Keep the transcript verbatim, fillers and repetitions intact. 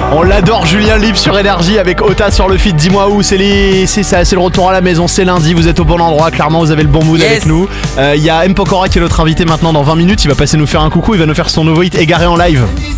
On l'adore, Julien Libre sur Énergie avec Ota sur le feed. Dis-moi où, c'est les... c'est ça, c'est le retour à la maison, c'est lundi, vous êtes au bon endroit, clairement vous avez le bon mood Yes. avec nous. Il euh, y a M. Pokora qui est notre invité maintenant dans vingt minutes, il va passer nous faire un coucou, il va nous faire son nouveau hit Égaré en live.